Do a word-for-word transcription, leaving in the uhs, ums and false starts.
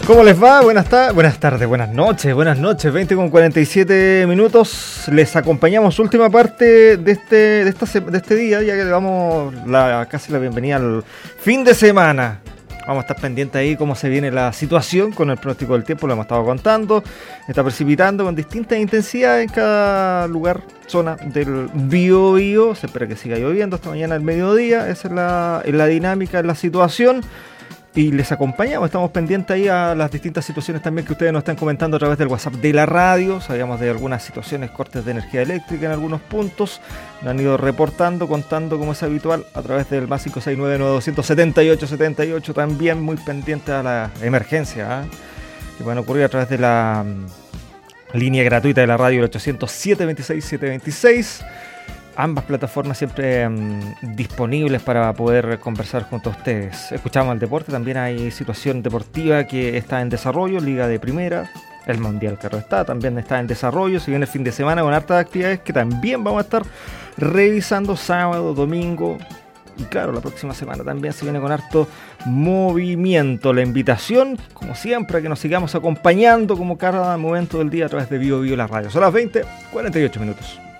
¿Cómo les va? Buenas, ta- buenas tardes, buenas noches, buenas noches, veinte con cuarenta y siete minutos. Les acompañamos última parte de este, de esta, se- de este día, ya que le damos la, casi la bienvenida al fin de semana. Vamos a estar pendientes ahí cómo se viene la situación con el pronóstico del tiempo, lo hemos estado contando. Está precipitando con distintas intensidades en cada lugar, zona del Biobío. Se espera que siga lloviendo hasta mañana al mediodía. Esa es la, es la dinámica, es la situación. Y les acompañamos, estamos pendientes ahí a las distintas situaciones también que ustedes nos están comentando a través del WhatsApp de la radio. Sabíamos de algunas situaciones, cortes de energía eléctrica en algunos puntos. Nos han ido reportando, contando como es habitual a través del más cinco seis nueve nueve dos siete ocho siete ocho. También muy pendientes a la emergencia, ¿eh? que pueden ocurrir a través de la um, línea gratuita de la radio, el ochocientos siete veintiséis setecientos veintiséis. Ambas plataformas siempre um, disponibles para poder conversar junto a ustedes. Escuchamos el deporte, también hay situación deportiva que está en desarrollo, Liga de Primera, el Mundial que está, también está en desarrollo. Se viene el fin de semana con hartas actividades que también vamos a estar revisando sábado, domingo. Y claro, la próxima semana también se viene con harto movimiento. La invitación, como siempre, a que nos sigamos acompañando como cada momento del día a través de Bio Bio la radio. Son las veinte cuarenta y ocho minutos.